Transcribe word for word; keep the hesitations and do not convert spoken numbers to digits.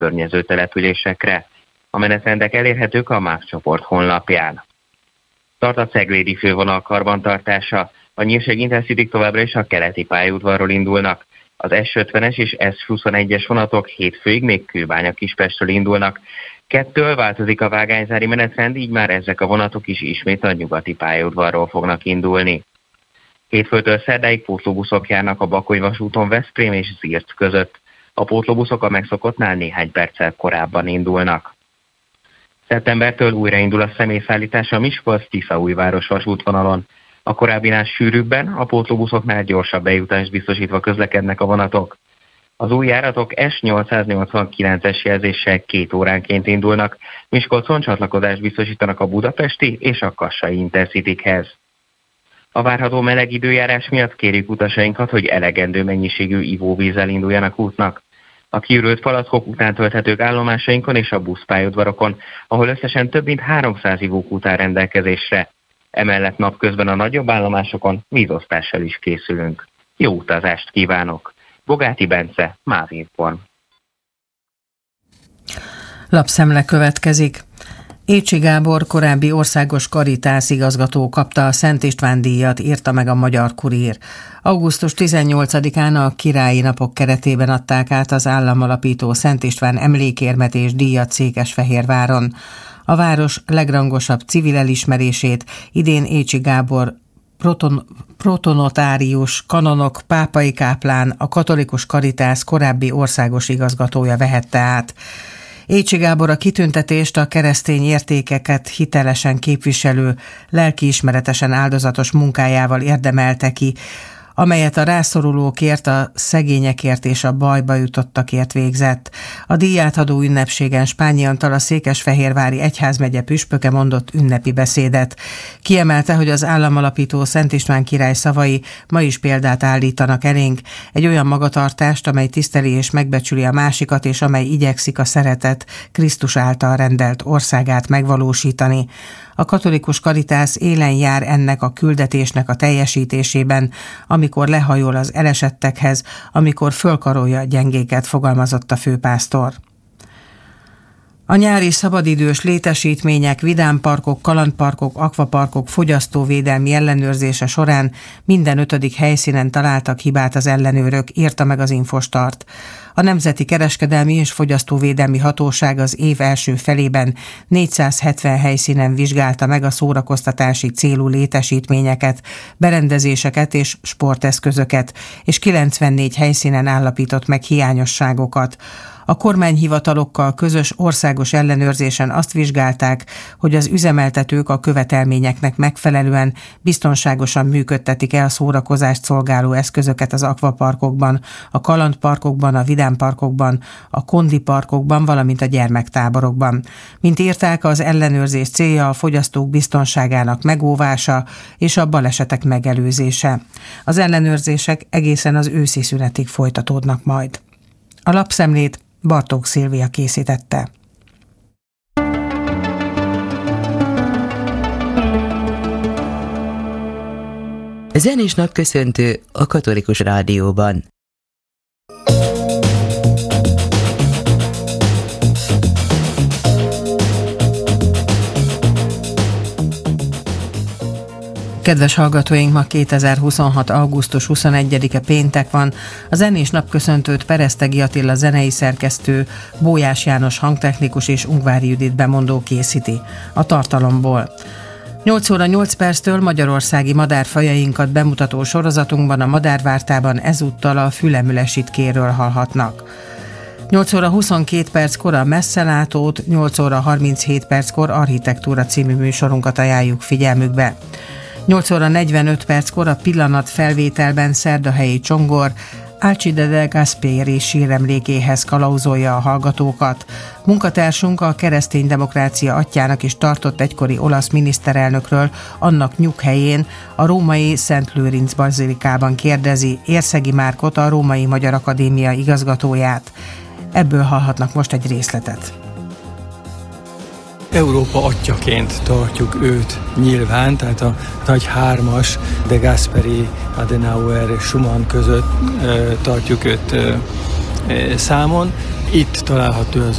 környező településekre. A menetrendek elérhetők a MÁV csoport honlapján. Tart a ceglédi fővonal karbantartása. A Nyírség Intercity továbbra is a keleti pályaudvarról indulnak. Az es ötvenes és es huszonegyes vonatok hétfőig még Kőbánya-Kispestről indulnak. Kettől változik a vágányzári menetrend, így már ezek a vonatok is ismét a nyugati pályaudvarról fognak indulni. Hétfőtől szerdáig pótlóbuszok járnak a Bakony vasúton Veszprém és Zirc között. A pótlóbuszok a megszokottnál néhány perccel korábban indulnak. Szeptembertől újraindul a személyszállítás a Miskolc-Tiszaújváros vasútvonalon. A korábbinál sűrűbben, a pótlóbuszoknál gyorsabb bejutást biztosítva közlekednek a vonatok. Az új járatok es nyolcszáznyolcvankilences jelzéssel két óránként indulnak, Miskolcon csatlakozást biztosítanak a budapesti és a kassai Intercitykhez. A várható meleg időjárás miatt kérjük utasainkat, hogy elegendő mennyiségű ivóvízzel induljanak útnak. A kiürült palackok után tölthetők állomásainkon és a buszpályaudvarokon, ahol összesen több mint háromszáz ivókút áll rendelkezésre. Emellett napközben a nagyobb állomásokon vízosztással is készülünk. Jó utazást kívánok! Bogáti Bence, MÁV Inform. Lapszemle következik. Écsi Gábor, korábbi országos Caritas igazgató kapta a Szent István díjat, írta meg a Magyar Kurír. augusztus tizennyolcadikán a Királyi Napok keretében adták át az államalapító Szent István emlékérmet és díjat Székesfehérváron. A város legrangosabb civil elismerését idén Écsi Gábor proton, protonotárius, kanonok, pápai káplán, a katolikus Caritas korábbi országos igazgatója vehette át. Écsi Gábor a kitüntetést a keresztény értékeket hitelesen képviselő, lelkiismeretesen áldozatos munkájával érdemelte ki, amelyet a rászorulókért, a szegényekért és a bajba jutottakért végzett. A díjátadó ünnepségen Spányi Antal, a székesfehérvári egyházmegye püspöke mondott ünnepi beszédet. Kiemelte, hogy az államalapító Szent István király szavai ma is példát állítanak elénk, egy olyan magatartást, amely tiszteli és megbecsüli a másikat, és amely igyekszik a szeretet Krisztus által rendelt országát megvalósítani. A katolikus Caritas élen jár ennek a küldetésnek a teljesítésében, amikor lehajol az elesettekhez, amikor fölkarolja a gyengéket, fogalmazott a főpásztor. A nyári szabadidős létesítmények, vidámparkok, kalandparkok, akvaparkok fogyasztóvédelmi ellenőrzése során minden ötödik helyszínen találtak hibát az ellenőrök, írta meg az Infostart. A Nemzeti Kereskedelmi és Fogyasztóvédelmi Hatóság az év első felében négyszázhetven helyszínen vizsgálta meg a szórakoztatási célú létesítményeket, berendezéseket és sporteszközöket, és kilencvennégy helyszínen állapított meg hiányosságokat. A kormányhivatalokkal közös országos ellenőrzésen azt vizsgálták, hogy az üzemeltetők a követelményeknek megfelelően biztonságosan működtetik-e a szórakozást szolgáló eszközöket az akvaparkokban, a kalandparkokban, a vidámparkokban, a kondiparkokban, valamint a gyermektáborokban. Mint írták, az ellenőrzés célja a fogyasztók biztonságának megóvása és a balesetek megelőzése. Az ellenőrzések egészen az őszi szünetig folytatódnak majd. A lapszemlét Bartók Szilvia készítette. Zenés napköszöntő a Katolikus Rádióban. Kedves hallgatóink, ma kétezer-huszonhat. augusztus huszonegyedike péntek van. A zenés napköszöntőt Peresztegi Attila zenei szerkesztő, Bójás János hangtechnikus és Ungvári Judit bemondó készíti. A tartalomból. nyolc óra nyolc perctől magyarországi madárfajainkat bemutató sorozatunkban a Madárvártában ezúttal a fülemülesitkéről hallhatnak. nyolc óra huszonkét perckor a Messzelátót, nyolc óra harminchét perckor Architektúra című műsorunkat ajánljuk figyelmükbe. nyolc óra negyvenöt perckor a Pillanat felvételben Szerdahelyi Csongor Alcide de Gasperi síremlékéhez kalauzolja a hallgatókat. Munkatársunk a Keresztény Demokrácia atyjának is tartott egykori olasz miniszterelnökről, annak nyughelyén, a római Szent Lőrinc bazilikában kérdezi Érszegi Márkot, a Római Magyar Akadémia igazgatóját. Ebből hallhatnak most egy részletet. Európa atyaként tartjuk őt nyilván, tehát a nagy hármas, de Gasperi, Adenauer és Schumann között e, tartjuk őt e, számon, itt található az